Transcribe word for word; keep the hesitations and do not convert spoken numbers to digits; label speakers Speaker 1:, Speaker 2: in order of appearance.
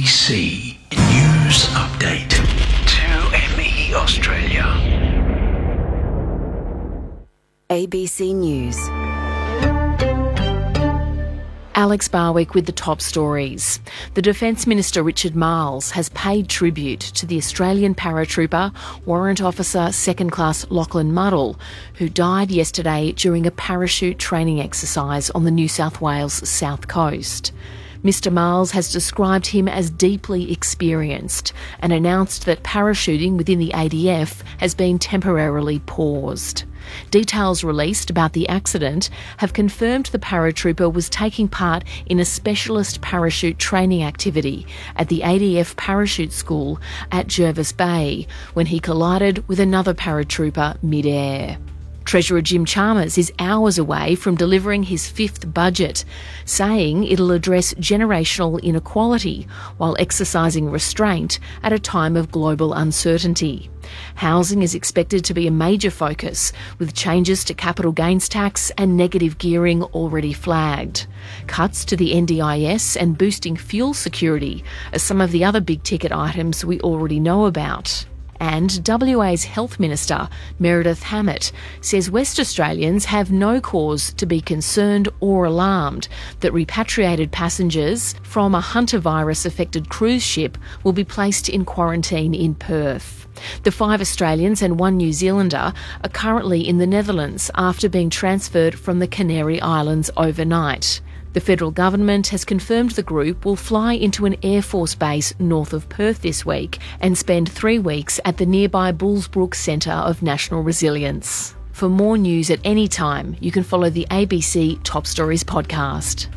Speaker 1: C News Update. two M E Australia.
Speaker 2: A B C News.
Speaker 3: Alex Barwick with the top stories. The Defence Minister Richard Marles has paid tribute to the Australian paratrooper, Warrant Officer Second Class Lachlan Muddle, who died yesterday during a parachute training exercise on the New South Wales south coast. Mister Marles has described him as deeply experienced and announced that parachuting within the A D F has been temporarily paused. Details released about the accident have confirmed the paratrooper was taking part in a specialist parachute training activity at the A D F Parachute School at Jervis Bay when he collided with another paratrooper mid-air. Treasurer Jim Chalmers is hours away from delivering his fifth budget, saying it'll address generational inequality while exercising restraint at a time of global uncertainty. Housing is expected to be a major focus, with changes to capital gains tax and negative gearing already flagged. Cuts to the N D I S and boosting fuel security are some of the other big-ticket items we already know about. And W A's Health Minister, Meredith Hammett, says West Australians have no cause to be concerned or alarmed that repatriated passengers from a Hunter virus-affected cruise ship will be placed in quarantine in Perth. The five Australians and one New Zealander are currently in the Netherlands after being transferred from the Canary Islands overnight. The federal government has confirmed the group will fly into an Air Force base north of Perth this week and spend three weeks at the nearby Bullsbrook Centre of National Resilience. For more news at any time, you can follow the A B C Top Stories podcast.